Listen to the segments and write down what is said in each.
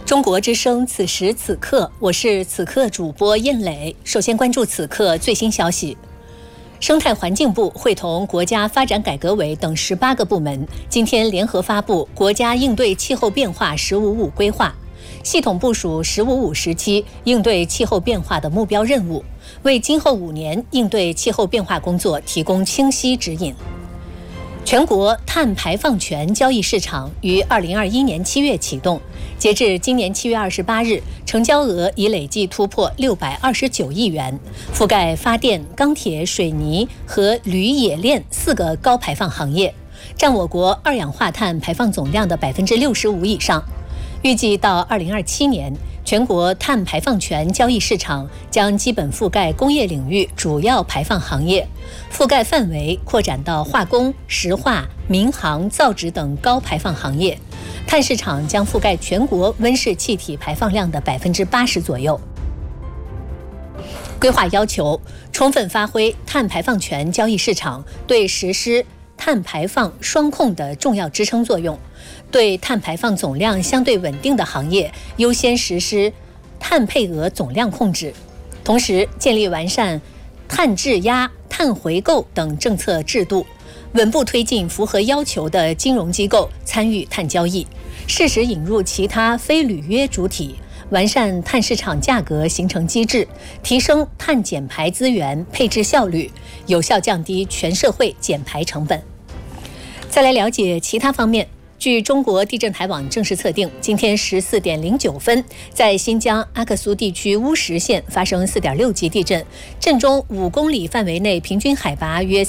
中国之声，此时此刻，我是此刻主播燕磊。首先关注此刻最新消息。生态环境部会同国家发展改革委等18个部门，今天联合发布国家应对气候变化“十五五”规划，系统部署“十五五”时期应对气候变化的目标任务，为今后5年应对气候变化工作提供清晰指引。全国碳排放权交易市场于2021年7月启动，截至今年7月28日，成交额已累计突破629亿元，覆盖发电、钢铁、水泥和铝冶炼4个高排放行业，占我国二氧化碳排放总量的65%以上。预计到2027年，全国碳排放权交易市场将基本覆盖工业领域主要排放行业，覆盖范围扩展到化工、石化、民航、造纸等高排放行业。碳市场将覆盖全国温室气体排放量的80%左右。规划要求，充分发挥碳排放权交易市场对实施碳排放双控的重要支撑作用，对碳排放总量相对稳定的行业优先实施碳配额总量控制，同时建立完善碳质押、碳回购等政策制度，稳步推进符合要求的金融机构参与碳交易，适时引入其他非履约主体，完善碳市场价格形成机制，提升碳减排资源配置效率，有效降低全社会减排成本。再来了解其他方面。据中国地震台网正式测定，今天14点09分，在新疆阿克苏地区乌什县发生4.6级地震，震中5公里范围内平均海拔约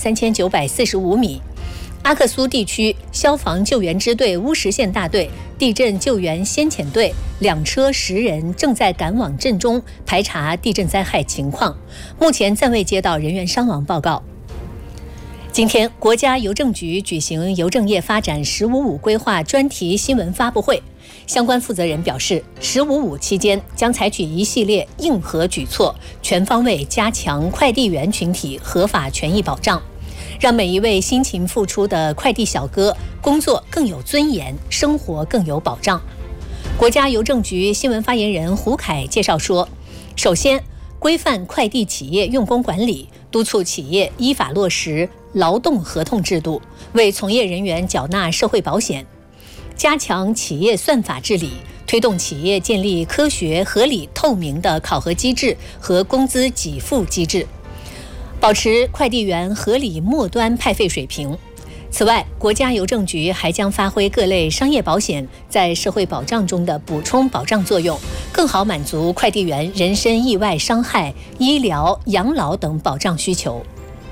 3945米。阿克苏地区消防救援支队乌什县大队、地震救援先遣队2车10人正在赶往震中排查地震灾害情况，目前暂未接到人员伤亡报告。今天，国家邮政局举行邮政业发展“十五五”规划专题新闻发布会。相关负责人表示，“十五五”期间将采取一系列硬核举措，全方位加强快递员群体合法权益保障，让每一位辛勤付出的快递小哥工作更有尊严，生活更有保障。国家邮政局新闻发言人胡凯介绍说，首先，规范快递企业用工管理，督促企业依法落实劳动合同制度，为从业人员缴纳社会保险，加强企业算法治理，推动企业建立科学、合理、透明的考核机制和工资给付机制，保持快递员合理末端派费水平。此外，国家邮政局还将发挥各类商业保险在社会保障中的补充保障作用，更好满足快递员人身意外伤害、医疗、养老等保障需求。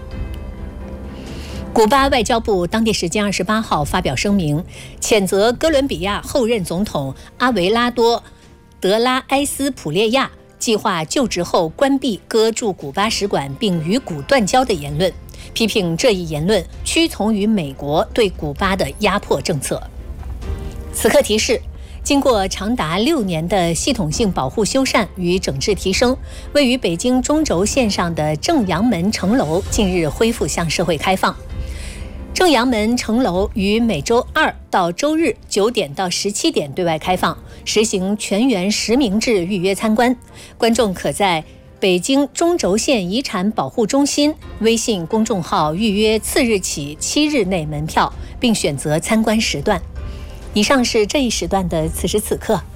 古巴外交部当地时间28号发表声明，谴责哥伦比亚后任总统阿维拉多·德拉埃斯普列亚计划就职后关闭哥驻古巴使馆并与古断交的言论，批评这一言论屈从于美国对古巴的压迫政策。此刻提示，经过长达6年的系统性保护修缮与整治提升，位于北京中轴线上的正阳门城楼近日恢复向社会开放。正阳门城楼于每周2到周日9点到17点对外开放，实行全员实名制预约参观。观众可在北京中轴线遗产保护中心微信公众号预约次日起7日内门票，并选择参观时段。以上是这一时段的此时此刻，